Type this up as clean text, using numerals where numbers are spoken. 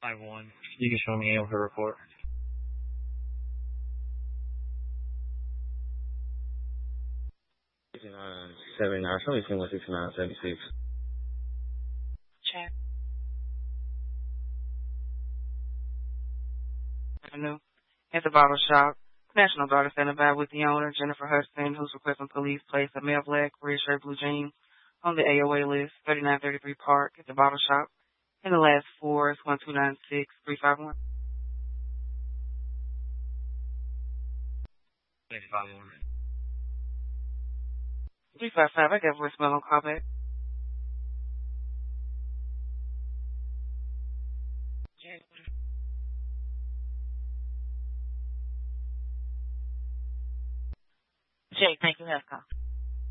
5-1. You can show me her report. 6979. Show me 10-169-76. Check. Avenue. At the bottle shop, National Guard is standing by with the owner, Jennifer Hudson, who's requesting police place a male black, red shirt, blue jeans on the AOA list, 3933 Park at the bottle shop. And the last four is 1296351. 5-1. 355, I got voicemail on callback. Jake, thank you. Have a call.